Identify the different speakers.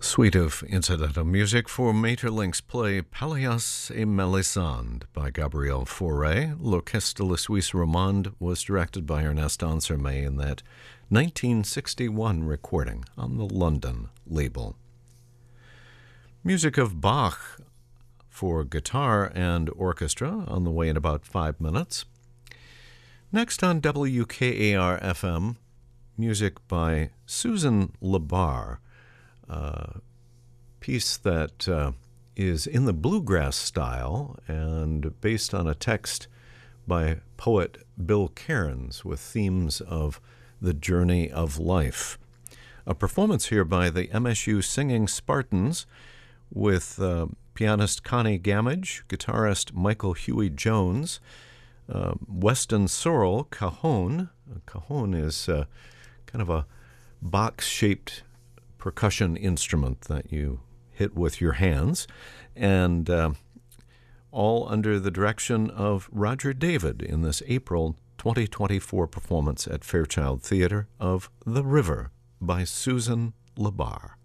Speaker 1: Suite of incidental music for Maeterlinck's play Pallas et Melisande by Gabriel Fauré. L'Orchestre Le Suisse Romande was directed by Ernest Ansermet in that 1961 recording on the London label. Music of Bach for guitar and orchestra on the way in about 5 minutes. Next on WKAR-FM, music by Susan Labar, a piece that is in the bluegrass style and based on a text by poet Bill Cairns with themes of the journey of life. A performance here by the MSU Singing Spartans with pianist Connie Gamage, guitarist Michael Huey Jones, Weston Sorrell, cajon. Cajon is kind of a box-shaped percussion instrument that you hit with your hands, and all under the direction of Roger David in this April 2024 performance at Fairchild Theatre of The River by Susan Labar.